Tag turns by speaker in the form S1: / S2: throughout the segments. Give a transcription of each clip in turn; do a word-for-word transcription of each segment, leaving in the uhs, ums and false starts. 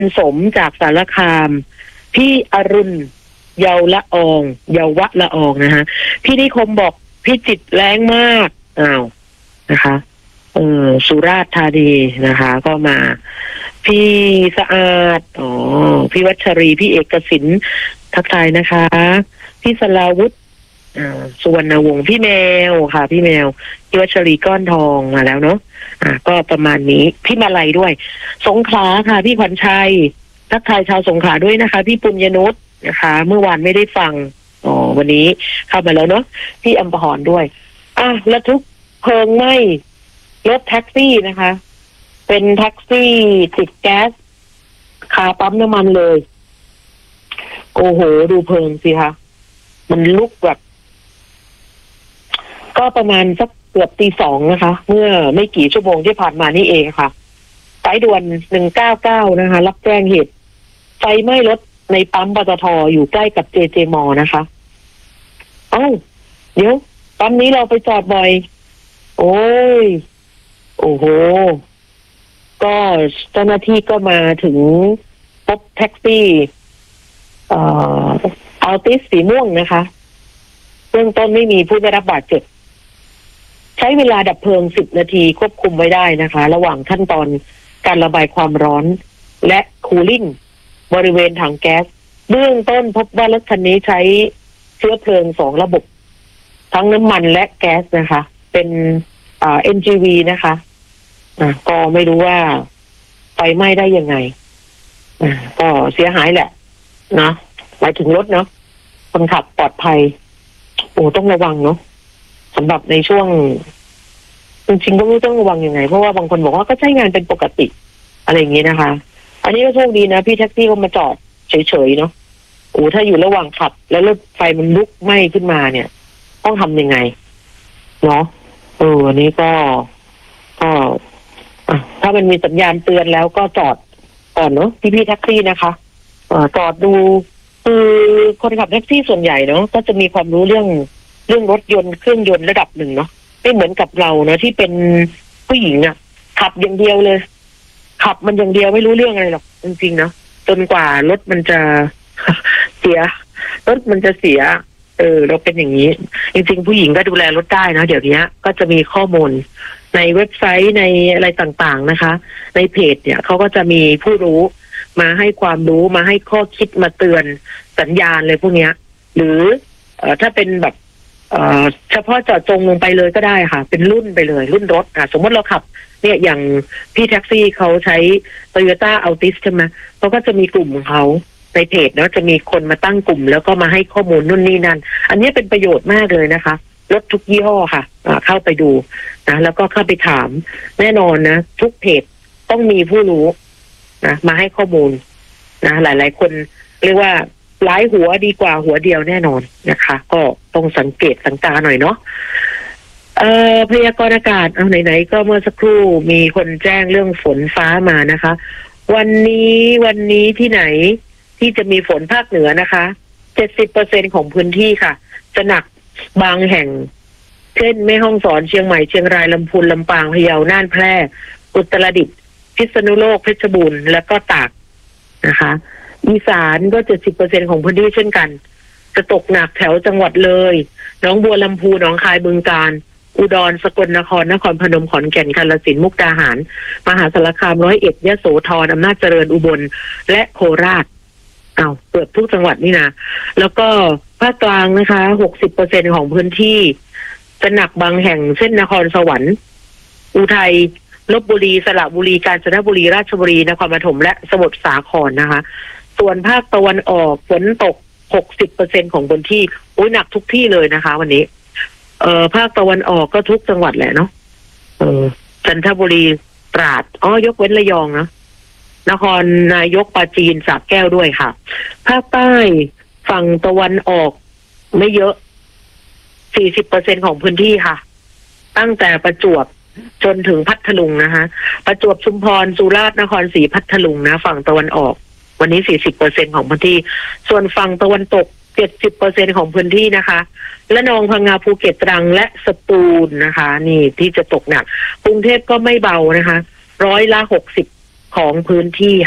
S1: สมจากสารคามพี่อรุณเยาละอองเยาวะละอองนะฮะพี่นิคมบอกพี่จิตแรงมากอ้าวนะคะเออสุราษฎร์ธานีนะคะ ก็มาพี่สะอาดอ๋อพี่วัชรีพี่เอกสินทักทายนะคะพี่สลาวุฒิอ่าสุวรรณวงศ์พี่แมวค่ะพี่แมวพี่วัชรีก้อนทองมาแล้วเนาะอ่าก็ประมาณนี้พี่มาลัยด้วยสงขลาค่ะพี่ขวัญชัยทักทายชาวสงขลาด้วยนะคะพี่ปุญญนุชนะคะเมื่อวานไม่ได้ฟังอ๋อวันนี้เข้ามาแล้วเนาะพี่อัมพรด้วยอ่ะระทึกเพลิงไหม้รถแท็กซี่นะคะเป็นแท็กซี่ติดแก๊สคาปั๊มน้ำมันเลยโอ้โหดูเพลิงสิคะมันลุกแบบก็ประมาณสักเกือบตีสองนะคะเมื่อไม่กี่ชั่วโมงที่ผ่านมานี่เองค่ะสายด่วนหนึ่งเก้าเก้านะคะรับแจ้งเหตุไฟไหม้รถในปั๊มปตท.อยู่ใกล้กับ เจ เจ มอ นะคะเอ้าเดี๋ยวปั๊มนี้เราไปจอดบ่อยโอ้ยโอ้โหก็เจ้าหน้าที่ก็มาถึงพบแท็กซี่เอ่ออัลติสสีม่วงนะคะเบื้องต้นไม่มีผู้ได้รับบาดเจ็บใช้เวลาดับเพลิงสิบนาทีควบคุมไว้ได้นะคะระหว่างขั้นตอนการระบายความร้อนและคูลิ่งบริเวณถังแก๊สเบื้องต้นพบว่ารถคันนี้ใช้เชื้อเพลิงสองระบบทั้งน้ำมันและแก๊สนะคะเป็นอ่า เอ็น จี วี นะคะอ่าก็ไม่รู้ว่าไฟไหม้ได้ยังไงอ่าก็เสียหายแหละนะหมายถึงรถเนาะคนขับปลอดภัยโอ้ต้องระวังเนาะสำหรับในช่วงจริงๆก็ไม่ต้องระวังยังไงเพราะว่าบางคนบอกว่าก็ใช้งานเป็นปกติอะไรอย่างนี้นะคะอันนี้ก็โชคดีนะพี่แท็กซี่ก็มาจอดเฉยๆเนาะโอ้ถ้าอยู่ระหว่างขับแล้วรถไฟมันลุกไหม้ขึ้นมาเนี่ยต้องทำยังไงเนาะเอออันนี้ก็ก็อ่ะถ้ามันมีสัญญาณเตือนแล้วก็จอดก่อนเนาะพี่พี่แท็กซี่นะคะเอ่อจอดดูคือคนขับแท็กซี่ส่วนใหญ่เนาะก็จะมีความรู้เรื่องเรื่องรถยนต์เครื่องยนต์ระดับหนึ่งเนาะไม่เหมือนกับเราเนาะที่เป็นผู้หญิงอ่ะขับอย่างเดียวเลยขับมันอย่างเดียวไม่รู้เรื่องอะไรหรอกจริงๆเนาะจนกว่ารถมันจะ เสียรถมันจะเสียเออเราเป็นอย่างนี้จริงๆผู้หญิงก็ดูแลรถได้นะเดี๋ยวนี้ก็จะมีข้อมูลในเว็บไซต์ในอะไรต่างๆนะคะในเพจเนี่ยเขาก็จะมีผู้รู้มาให้ความรู้มาให้ข้อคิดมาเตือนสัญญาณเลยพวกเนี้ยหรือเอ่อถ้าเป็นแบบเอ่อเฉพาะเจาะจงลงไปเลยก็ได้ค่ะเป็นรุ่นไปเลยรุ่นรถอ่ะสมมติเราขับเนี่ยอย่างพี่แท็กซี่เขาใช้ Toyota Altis ใช่ไหมเขาก็จะมีกลุ่มของเขาในเพจเนาะจะมีคนมาตั้งกลุ่มแล้วก็มาให้ข้อมูลนู่นนี่นั่นอันนี้เป็นประโยชน์มากเลยนะคะรถทุกยี่ห้อค่ะเข้าไปดูนะแล้วก็เข้าไปถามแน่นอนนะทุกเพจต้องมีผู้รู้นะมาให้ข้อมูลนะหลายๆคนเรียกว่าหลายหัวดีกว่าหัวเดียวแน่นอนนะคะก็ต้องสังเกตสังกาหน่อยเนาะเอ่อพยากรณ์อากาศเอาไหนๆก็เมื่อสักครู่มีคนแจ้งเรื่องฝนฟ้ามานะคะวันนี้วันนี้ที่ไหนที่จะมีฝนภาคเหนือนะคะ เจ็ดสิบเปอร์เซ็นต์ ของพื้นที่ค่ะจะหนักบางแห่งเช่นแม่ฮ่องสอนเชียงใหม่เชียงรายลำพูนลำปางพะเยาน่านแพร่อุตรดิตถ์พิษณุโลกเพชรบูรณ์และก็ตากนะคะอีสานก็ เจ็ดสิบเปอร์เซ็นต์ ของพื้นที่เช่นกันจะตกหนักแถวจังหวัดเลยหนองบัวลำพูหนองคายบึงกาฬอุดรสกลนครนครพนมขอนแก่นกาฬสินธุ์มุกดาหารมหาสารคามร้อยเอ็ดยโสธรอำนาจเจริญอุบลและโคราชเอาเกือบทุกจังหวัดนี่นะแล้วก็ภาคกลางนะคะ หกสิบเปอร์เซ็นต์ ของพื้นที่จะหนักบางแห่งเช่นนครสวรรค์อุทัยลพบุรีสระบุรีกาญจนบุรีราชบุรีนครปฐมและสมุทรสาครนะคะส่วนภาคตะวันออกฝนตก หกสิบเปอร์เซ็นต์ ของพื้นที่โอ้ยหนักทุกที่เลยนะคะวันนี้เอ่อภาคตะวันออกก็ทุกจังหวัดแหละเนาะเออจันทบุรีตราดอ๋อยกเว้นระยองนะนครนายกปราจีนสระแก้วด้วยค่ะภาคใต้ฝั่งตะวันออกไม่เยอะ สี่สิบเปอร์เซ็นต์ ของพื้นที่ค่ะตั้งแต่ประจวบจนถึงพัทลุงนะคะประจวบชุมพรสุราษฎร์นครศรีพัทลุงนะฝั่งตะวันออกวันนี้ สี่สิบเปอร์เซ็นต์ ของพื้นที่ส่วนฝั่งตะวันตก เจ็ดสิบเปอร์เซ็นต์ ของพื้นที่นะคะและนองพังงาภูเก็ตตรังและสตูลนะคะนี่ที่จะตกหนักกรุงเทพก็ไม่เบานะคะร้อยละหกสิบของพื้นที่ค่ะ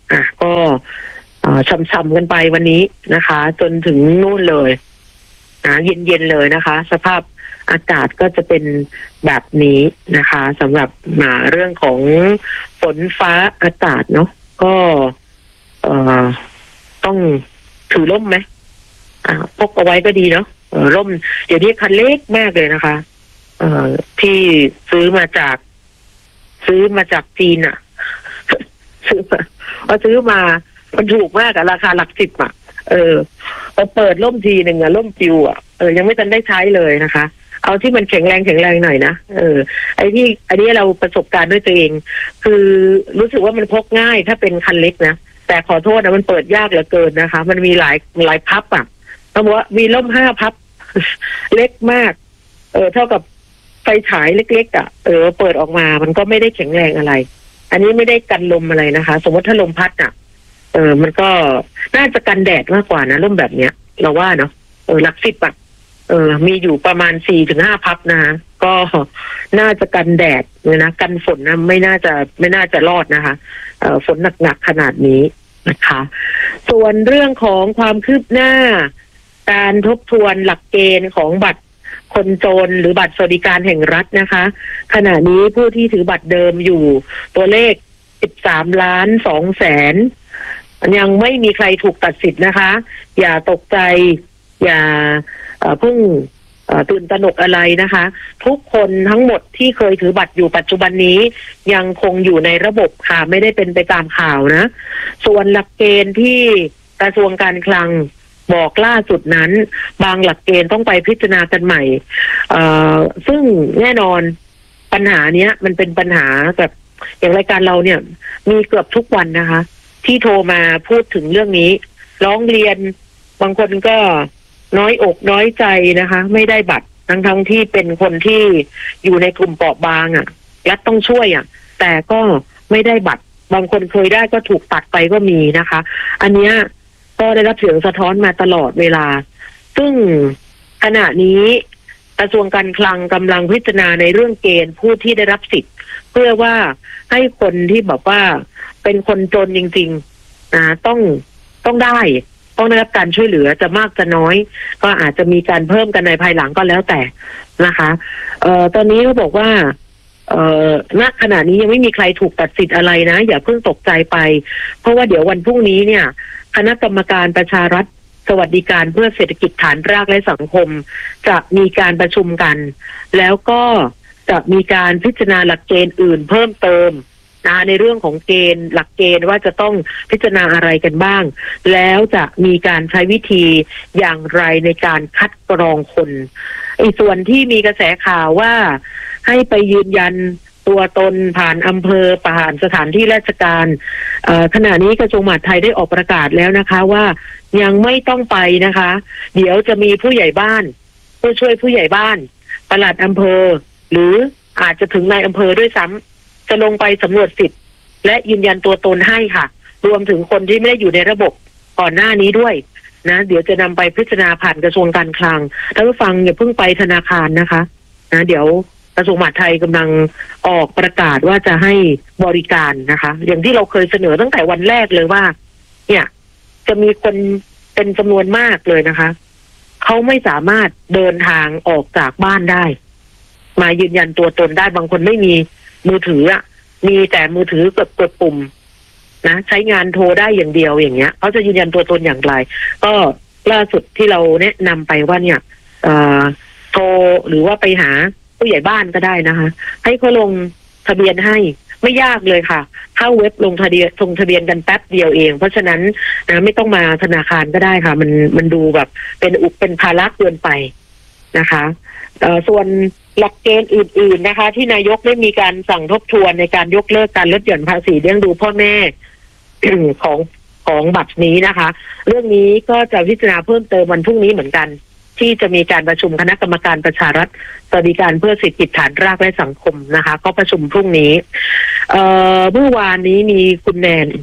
S1: อ่ะก็ช้ำๆกันไปวันนี้นะคะ จนถึงนู่นเลยนะเย็นๆเลยนะคะ สภาพอากาศก็จะเป็นแบบนี้นะคะสำหรับมาเรื่องของฝนฟ้าอากาศเนาะก็เอ่อต้องถือร่มไหมอ่าพกเอาไว้ก็ดีเนาะเออร่มเดี๋ยวนี้คันเล็กมากเลยนะคะ เอ่อที่ซื้อมาจาก ซื้อมาจากจีนอะ ซื้อมาพอซื้อมามันถูกมากอะราคาหลักสิบอะเออพอเปิดร่มทีหนึ่งอะร่มปิวอะเออยังไม่ทันได้ใช้เลยนะคะ เอาที่มันแข็งแรงแข็งแรงหน่อยนะเออไอ้ที่อันนี้เราประสบการณ์ด้วยตัวเอง คือรู้สึกว่ามันพกง่ายถ้าเป็นคันเล็กนะแต่ขอโทษนะมันเปิดยากเหลือเกินนะคะ มันมีหลายหลายพับอะต้องบอกว่ามีร่มห้าพับ เล็กมาก เออเท่ากับไฟฉายเล็กๆอ่ะเออเปิดออกมามันก็ไม่ได้แข็งแรงอะไร อันนี้ไม่ได้กันลมอะไรนะคะ สมมติถ้าลมพัดอ่ะเออมันก็น่าจะกันแดดมากกว่านะร่มแบบเนี้ย เราว่าเนาะเออหลักสิบอ่ะเออมีอยู่ประมาณสี่ถึงห้าพับนะคะก็น่าจะกันแดดเลยนะกันฝนนะไม่น่าจะไม่น่าจะรอดนะคะเออฝนหนักๆขนาดนี้นะคะ ส่วนเรื่องของความคืบหน้าการทบทวนหลักเกณฑ์ของบัตรคนจนหรือบัตรสวัสดิการแห่งรัฐนะคะขณะนี้ผู้ที่ถือบัตรเดิมอยู่ตัวเลขสิบสามล้านสองแสนยังไม่มีใครถูกตัดสิทธิ์นะคะอย่าตกใจอย่าเพิ่งตื่นตระหนกอะไรนะคะทุกคนทั้งหมดที่เคยถือบัตรอยู่ปัจจุบันนี้ยังคงอยู่ในระบบค่ะไม่ได้เป็นไปตามข่าวนะส่วนหลักเกณฑ์ที่กระทรวงการคลังบอกล่าสุดนั้นบางหลักเกณฑ์ต้องไปพิจารณากันใหม่เอ่อซึ่งแน่นอนปัญหาเนี้ยมันเป็นปัญหาแบบอย่างรายการเราเนี่ยมีเกือบทุกวันนะคะที่โทรมาพูดถึงเรื่องนี้ร้องเรียนบางคนก็น้อยอกน้อยใจนะคะไม่ได้บัตรทั้งทั้งที่เป็นคนที่อยู่ในกลุ่มเปราะบางอ่ะรัฐต้องช่วยอ่ะแต่ก็ไม่ได้บัตรบางคนเคยได้ก็ถูกตัดไปก็มีนะคะอันเนี้ยก็ได้รับเสียงสะท้อนมาตลอดเวลาซึ่งขณะนี้กระทรวงการคลังกำลังพิจารณาในเรื่องเกณฑ์ผู้ที่ได้รับสิทธิ์เพื่อว่าให้คนที่แบบว่าเป็นคนจนจริงๆนะต้องต้องได้ต้องได้รับการช่วยเหลือจะมากจะน้อยก็อาจจะมีการเพิ่มกันในภายหลังก็แล้วแต่นะคะเอ่อตอนนี้เขาบอกว่าเอ่อณขณะนี้ยังไม่มีใครถูกตัดสิทธิ์อะไรนะอย่าเพิ่งตกใจไปเพราะว่าเดี๋ยววันพรุ่งนี้เนี่ยคณะกรรมการประชารัฐสวัสดิการเพื่อเศรษฐกิจฐานรากและสังคมจะมีการประชุมกันแล้วก็จะมีการพิจารณาหลักเกณฑ์อื่นเพิ่มเติมนะในเรื่องของเกณฑ์หลักเกณฑ์ว่าจะต้องพิจารณาอะไรกันบ้างแล้วจะมีการใช้วิธีอย่างไรในการคัดกรองคนไอ้ส่วนที่มีกระแสข่าวว่าให้ไปยืนยันตัวตนผ่านอำเภอผ่านสถานที่ราชการขณะนี้กระทรวงมหาดไทยได้ออกประกาศแล้วนะคะว่ายังไม่ต้องไปนะคะเดี๋ยวจะมีผู้ใหญ่บ้านผู้ช่วยผู้ใหญ่บ้านปลัดอำเภอหรืออาจจะถึงนายอำเภอด้วยซ้ำจะลงไปสำรวจสิทธิ์และยืนยันตัวตนให้ค่ะรวมถึงคนที่ไม่ได้อยู่ในระบบก่อนหน้านี้ด้วยนะเดี๋ยวจะนำไปพิจารณาผ่านกระทรวงการคลังท่านผู้ฟังอย่าเพิ่งไปธนาคารนะคะนะเดี๋ยวกระทรวงมหาดไทยกำลังออกประกาศว่าจะให้บริการนะคะอย่างที่เราเคยเสนอตั้งแต่วันแรกเลยว่าเนี่ยจะมีคนเป็นจำนวนมากเลยนะคะเขาไม่สามารถเดินทางออกจากบ้านได้มายืนยันตัวตนได้บางคนไม่มีมือถืออ่ะมีแต่มือถือกดกดปุ่มนะใช้งานโทรได้อย่างเดียวอย่างเงี้ยเขาจะยืนยันตัวตนอย่างไรก็ล่าสุดที่เราแนะนำไปว่าเนี่ยเอ่อโทรหรือว่าไปหาผู้ใหญ่บ้านก็ได้นะคะให้เขาลงทะเบียนให้ไม่ยากเลยค่ะเข้าเว็บลงทะเบียนลงทะเบียนกันแป๊บเดียวเองเพราะฉะนั้นนะไม่ต้องมาธนาคารก็ได้ค่ะมันมันดูแบบเป็นอุปเป็นภาระเกินไปนะคะเอ่อส่วนหลักเกณฑ์อื่นๆนะคะที่นายกได้มีการสั่งทบทวนในการยกเลิกการลดหย่อนภาษีเลี้ยงดูพ่อแม่ ของของบัตรนี้นะคะเรื่องนี้ก็จะพิจารณาเพิ่มเติมวันพรุ่งนี้เหมือนกันที่จะมีการประชุมคณะกรรมการประชารัฐสวัสดิการเพื่อเศรษฐกิจฐานรากและสังคมนะคะก็ประชุมพรุ่งนี้เอ่อเมื่อวานนี้มีคุณแนน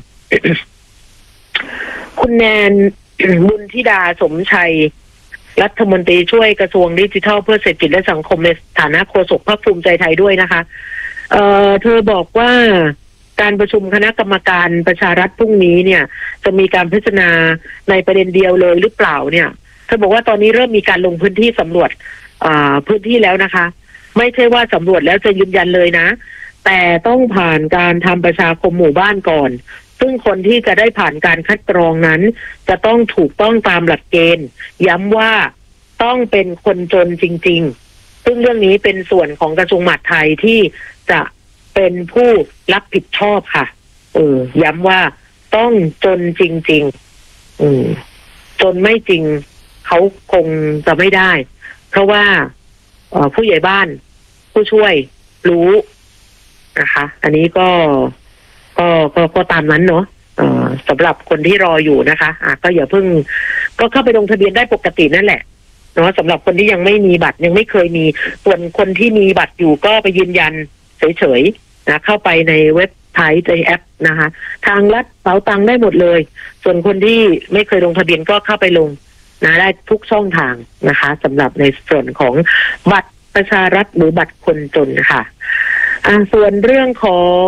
S1: คุณแนน บุญธิดาสมชัยรัฐมนตรีช่วยกระทรวงดิจิทัลเพื่อเศรษฐกิจและสังคมในฐานะโฆษกพรรคภูมิใจไทยด้วยนะคะเอ่อเธอบอกว่าการประชุมคณะกรรมการประชารัฐพรุ่งนี้เนี่ยจะมีการพิจารณาในประเด็นเดียวเลยหรือเปล่าเนี่ยเธอบอกว่าตอนนี้เริ่มมีการลงพื้นที่สำรวจพื้นที่แล้วนะคะไม่ใช่ว่าสำรวจแล้วจะยืนยันเลยนะแต่ต้องผ่านการทำประชาคมหมู่บ้านก่อนซึ่งคนที่จะได้ผ่านการคัดกรองนั้นจะต้องถูกต้องตามหลักเกณฑ์ย้ำว่าต้องเป็นคนจนจริงๆซึ่งเรื่องนี้เป็นส่วนของกระทรวงมหาดไทยที่จะเป็นผู้รับผิดชอบค่ะเออย้ำว่าต้องจนจริงๆอืมจนไม่จริงเขาคงจะไม่ได้เพราะว่าเอ่อผู้ใหญ่บ้านผู้ช่วยรู้นะคะอันนี้ก็ก็ก็ก็ตามนั้นเนาะเอ่อสำหรับคนที่รออยู่นะคะอ่ะก็อย่าเพิ่งก็เข้าไปลงทะเบียนได้ปกตินั่นแหละเนาะสำหรับคนที่ยังไม่มีบัตรยังไม่เคยมีส่วนคนที่มีบัตรอยู่ก็ไปยืนยันเฉยๆนะเข้าไปในเว็บไซต์ในแอปนะคะทางรัฐเป๋าตังค์ได้หมดเลยส่วนคนที่ไม่เคยลงทะเบียนก็เข้าไปลงนะได้ทุกช่องทางนะคะสำหรับในส่วนของบัตรประชารัฐหรือบัตรคนจนค่ะอ่าส่วนเรื่องของ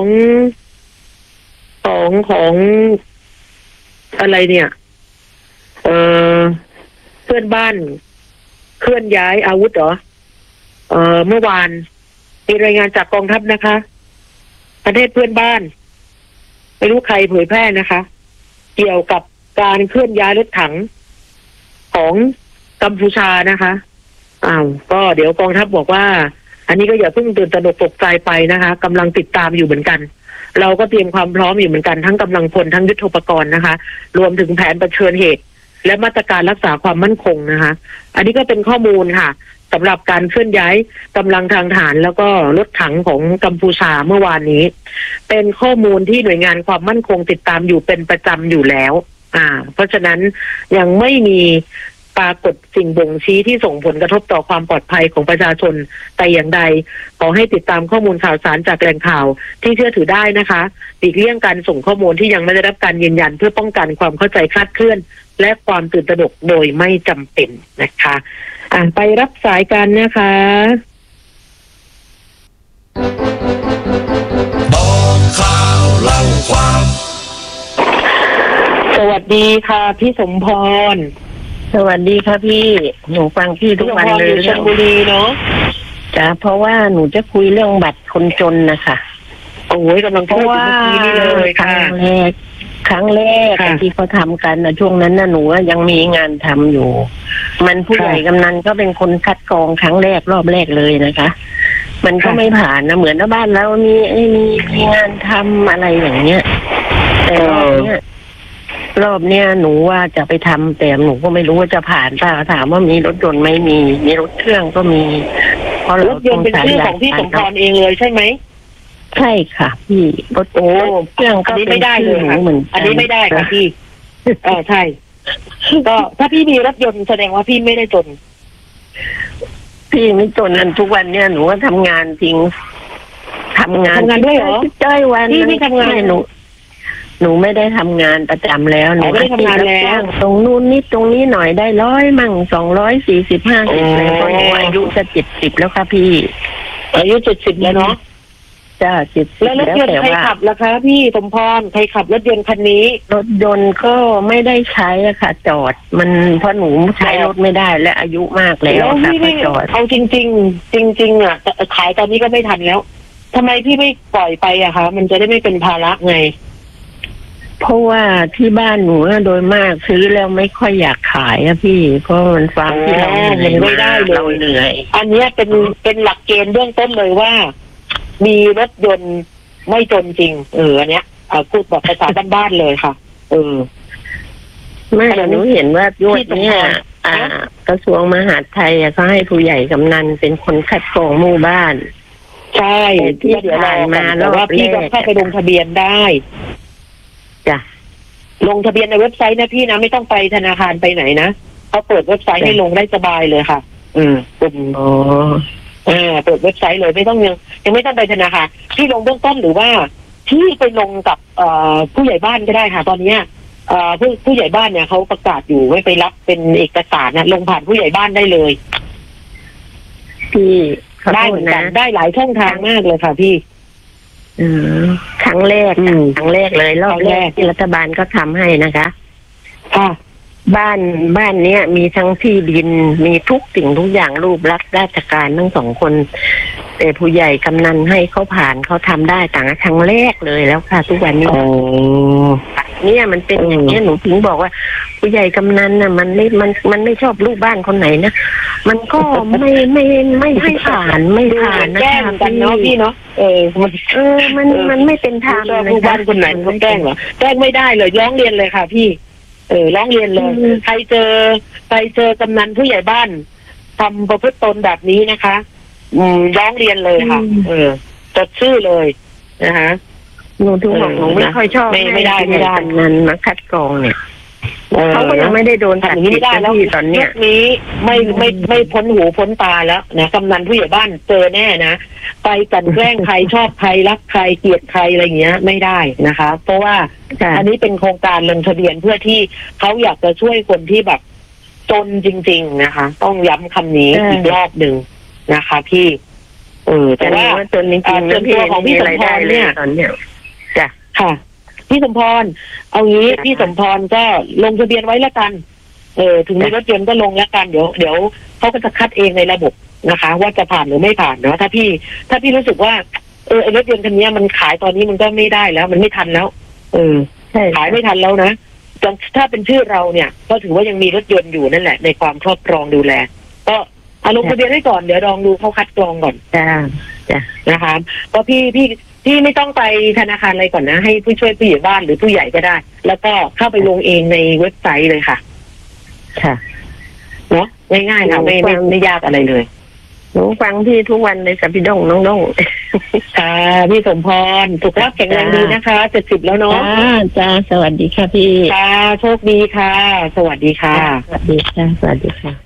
S1: ของของอะไรเนี่ยเออเพื่อนบ้านเคลื่อนย้ายอาวุธเหรอเออเมื่อวานมีรายงานจากกองทัพนะคะประเทศเพื่อนบ้านไม่รู้ใครเผยแพร่นะคะเกี่ยวกับการเคลื่อนย้ายรถถังของกัมพูชานะคะอ้าวก็เดี๋ยวกองทัพบอกว่าอันนี้ก็อย่าเพิ่งตื่นตระหนกตกใจไปนะคะกำลังติดตามอยู่เหมือนกันเราก็เตรียมความพร้อมอยู่เหมือนกันทั้งกำลังพลทั้งยุทโธปกรณ์นะคะรวมถึงแผนเผชิญเหตุและมาตรการรักษาความมั่นคงนะคะอันนี้ก็เป็นข้อมูลค่ะสำหรับการเคลื่อนย้ายกำลังทางทหารแล้วก็รถถังของกัมพูชาเมื่อวานนี้เป็นข้อมูลที่หน่วยงานความมั่นคงติดตามอยู่เป็นประจำอยู่แล้วอ่าเพราะฉะนั้นยังไม่มีปรากฏสิ่งบ่งชี้ที่ส่งผลกระทบต่อความปลอดภัยของประชาชนแต่อย่างใดขอให้ติดตามข้อมูลข่าวสารจากแหล่งข่าวที่เชื่อถือได้นะคะหลีกเลี่ยงการส่งข้อมูลที่ยังไม่ได้รับการยืนยันเพื่อป้องกันความเข้าใจคลาดเคลื่อนและความตื่นตระหนกโดยไม่จำเป็นนะคะอ่านไปรับสายกันนะคะ
S2: บอกข่าวเล่าความ
S1: สวัสดีค่ะพี่สมพร
S3: สวัสดีค่ะพี่หนูฟังพี่ทุกวันเลย
S1: เรื่องชลบุรีเนาะ
S3: จ้ะเพราะว่าหนูจะคุยเรื่องบัตรคนจนนะคะ
S1: โอ้ยกำลังพูดถึงเมื่อกี้นี่เลยค่ะ
S3: ครั้งแรกครั้งแรกที่เขาทำกันนะช่วงนั้นน่ะหนูยังมีงานทำอยู่มันผู้ใหญ่กำนันก็เป็นคนคัดกรองครั้งแรกรอบแรกเลยนะคะมันก็ไม่ผ่านนะเหมือนบ้านเรามีมีมีงานทำอะไรอย่างเงี้ยแต่รอบเนี้ยรอบเนี้ยหนูว่าจะไปทำแต่หนูก็ไม่รู้ว่าจะผ่านป่ะถามว่ามีรถยนต์ไหมมีมีรถเครื่องก็มี
S1: เพราะรถยนต์เป็นชื่อของพี่สมพรเองเลยใช่ไหม
S3: ใช่ค่ะพี่รถโอ้เครื่องก็
S1: ไม่ได้เลยค่ะอันนี้ไม่ได้ค่ะพี่เออใช่ก็ถ้าพี่มีรถยนต์แสดงว่าพี่ไม่ได้จน
S3: พี่ไม่จนนั่นทุกวันเนี่ยหนูก็ทำงานจริงทำงาน
S1: ทำงานด้วยเหรอ
S3: จ้อยวัน
S1: พี่ไม่ทำงาน
S3: หนูหนูไม่ได้ทำงานประจำแล้วหนู
S1: ไม่ได้ทำงานแล้ว
S3: ตรงนู้นนิดตรงนี้หน่อยได้ร้อยมั่งสองร้อยสี่สิบห้าสิบแล้วก็หนูอายุจะเจ็ดสิบแล้วค่ะพี่
S1: อายุเจ็ดสิบแล้วเนาะ
S3: จ้าเจ็ดสิบ
S1: แล้วรถยนต์ใครขับล่ะคะพี่สมพรใครขับรถยนต์คันนี้
S3: รถยนต์ก็ไม่ได้ใช้อะค่ะจอดมันเพราะหนูใช้รถไม่ได้และอายุมากแล้วค่ะก็จอด
S1: เอาจริงจริงจริงจริงอ่ะขายตอนนี้ก็ไม่ทันแล้วทำไมพี่ไม่ปล่อยไปอะคะมันจะได้ไม่เป็นภาระไง
S3: เพราะว่าที่บ้านหนูโดยมากซื้อแล้วไม่ค่อยอยากขายอะพี่เพราะมันฟังที่เรา
S1: ไม่ได้เลย
S3: เหนื่อย
S1: อันนี้เป็นเป็นหลักเกณฑ์เบื้องต้นเลยว่ามีรถยนต์ไม่จนจริงเอออันเนี้ยพูดแบบภาษาบ้านๆเลยค่ะเออ
S3: ไม่หนูเห็นว่ายุคนี้อ่ากระทรวงมหาดไทยเขาให้ผู้ใหญ่กำนันเป็นคนคัดกรองหมู่บ้าน
S1: ใช่ที่เดี๋ยวรอมาแล้วว่าพี่ก็เข้าไปลงทะเบียนได้
S3: จ้ะ
S1: ลงทะเบียนในเว็บไซต์นะพี่นะไม่ต้องไปธนาคารไปไหนนะเขาเปิดเว็บไซต์ให้ลงได้สบายเลยค่ะอืม
S3: อ๋อ
S1: อ่าเปิดเว็บไซต์เลยไม่ต้องยังยังไม่ต้องไปธนาคารที่ลงเบื้องต้นหรือว่าที่ไปลงกับเอ่อผู้ใหญ่บ้านก็ได้ค่ะตอนนี้เอ่อผู้ผู้ใหญ่บ้านเนี่ยเขาประกาศอยู่ไว้ไปรับเป็นเอกสารนะลงผ่านผู้ใหญ่บ้านได้เลย
S3: พี่
S1: ได้เหมือนกันได้หลายช่องทางมากเลยค่ะพี่
S3: อืมครั้งแรก
S1: อืม
S3: ครั้งแรกเลยรอบแร
S1: ครั้งแร
S3: ก
S1: ก
S3: ที่รัฐบาลก็ทำให้นะคะ
S1: ค่ะ
S3: บ้านบ้านเนี้ยมีทั้งที่ดินมีทุกสิ่งทุกอย่างรูปลักษณ์ราชการทั้งสองคน แต่ผู้ใหญ่กำนันให้เขาผ่านเขาทำได้ต่างครั้งแรกเลยแล้วค่ะ ทุกวันนี้
S1: อ๋อ
S3: เนี่ยมันเป็นอย่างนี้ยหนูถึงบอกว่า ผู้ใหญ่กำนันน่ะมันไม่มันมันไม่ชอบลูกบ้านคนไหนนะมันก็ไม่ไม่ไม่ให้ผ่านไม่ผ่านนะ
S1: แกล้ง
S3: คะ
S1: กันเนาะพี่เนาะเออมัน
S3: เออมันมันไม่เป็นธรรม
S1: ชอบ
S3: นะ
S1: ลูก
S3: คะ
S1: บ้านคนไหนก็แกล้งเหรอแกล้งไม่ได้เลยร้องเรียนเลยค่ะ พี่ เออร้องเรียนเลย
S3: อืม
S1: ใครเจอใครเจอกำนันผู้ใหญ่บ้านทำประพฤติตนแบบนี้นะคะ อืมร้องเรียนเลยค่ะ เออจดชื่อเลยนะคะ
S3: หนูถึงบอกหนูไม่ค่อยชอบ
S1: ไม่ไม่ได้ไม่ได้
S3: กำนันมาคัดกรองเนี่ย
S1: ออ
S3: เขาก็ยังไม่ได้โดน
S1: ทำ
S3: ตั
S1: อ
S3: ด
S1: ย่างนี้
S3: สิท
S1: ไม่ได้
S3: ธิ์
S1: แล้ว
S3: ที่ตอนเนี้ย
S1: ยุคนี้ไม่ไม่ไม่พ้นหูพ้นตาแล้วนะกำนันผู้ใหญ่บ้านเจอแน่นะไปกลันแกล้งใครชอบใครรักใครเกลียดใครอะไรเงี้ยไม่ได้นะคะ เพราะว่า
S3: ค่ะ
S1: อันนี้เป็นโครงการลงทะเบียนเพื่อที่เขาอยากจะช่วยคนที่แบบจนจริง ๆนะคะ ต้องย้ำคำนี้อีกรอบหนึ่งนะคะ พี่ เออแต่ว่า
S3: ว่าจนจริง
S1: อ่า
S3: ๆ
S1: ส่วนตัวของพี่สมพรเนี่ย
S3: ตอนเนี้ยจ้ะ
S1: ค่ะ พี่สมพร เอางี้
S3: ค่ะ
S1: พี่สมพรก็ลงทะเบียนไว้ละกัน เออ ถึงมีรถยนต์ก็ลงละกันเดี๋ยวเดี๋ยวเขาก็จะคัดเองในระบบนะคะ ว่าจะผ่านหรือไม่ผ่านเนาะถ้าพี่ ถ้าพี่รู้สึกว่าเออไอ้รถยนต์คันนี้มันขายตอนนี้มันก็ไม่ได้แล้ว มันไม่ทันแล้ว เออ
S3: ใช่
S1: ขายไม่ทันแล้วนะถ้าเป็นชื่อเราเนี่ย ก็ถือว่ายังมีรถยนต์อยู่นั่นแหละในความครอบครองดูแล ก็เอาลงทะเบียนไว้ก่อนเดี๋ยวลองดูเขาคัดกรองก่อน
S3: จ้ะจ้ะ
S1: นะคะก็พี่พี่พี่ไม่ต้องไปธนาคารอะไรก่อนนะ ให้ผู้ช่วยผู้ใหญ่บ้านหรือผู้ใหญ่ก็ได้ แล้วก็เข้าไปลงเองในเว็บไซต์เลยค่ะ
S3: ค่ะ
S1: เนาะง่ายๆค่ะไม่ไม่ไม่ยากอะไรเลย
S3: หนูฟังพี่ทุกวันเลยกับพี่ด้งน้องด้ง
S1: ค่ะพี่สมพรสุขภาพแข็งแรงดีนะคะเจ็ดสิบแล้วเนาะ
S3: จ้าจ้าสวัสดีค่ะพี่
S1: ค่ะโชคดีค่ะ สวัสดีค่ะ
S3: สวัสดีค่ะสวัสดีค่ะ